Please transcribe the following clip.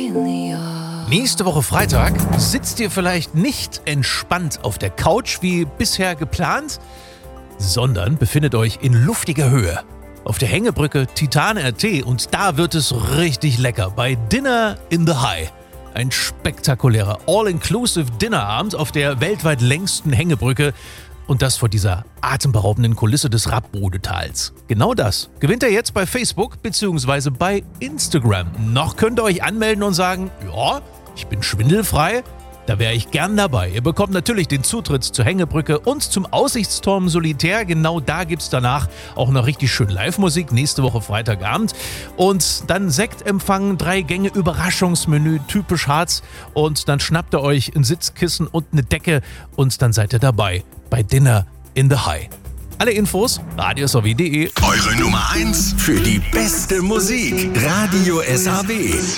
Nächste Woche Freitag sitzt ihr vielleicht nicht entspannt auf der Couch wie bisher geplant, sondern befindet euch in luftiger Höhe auf der Hängebrücke Titan RT und da wird es richtig lecker bei Dinner in the High. Ein spektakulärer All-Inclusive Dinnerabend auf der weltweit längsten Hängebrücke und das vor dieser atemberaubenden Kulisse des Rappbodetals. Genau das gewinnt ihr jetzt bei Facebook bzw. bei Instagram. Noch könnt ihr euch anmelden und sagen, ja, ich bin schwindelfrei, da wäre ich gern dabei. Ihr bekommt natürlich den Zutritt zur Hängebrücke und zum Aussichtsturm Solitär. Genau da gibt es danach auch noch richtig schön Live-Musik, nächste Woche Freitagabend. Und dann Sektempfang, 3 Gänge Überraschungsmenü, typisch Harz. Und dann schnappt ihr euch ein Sitzkissen und eine Decke und dann seid ihr dabei bei Dinner in the High. Alle Infos, radiosw.de. Eure Nummer 1 für die beste Musik. Radio SAW.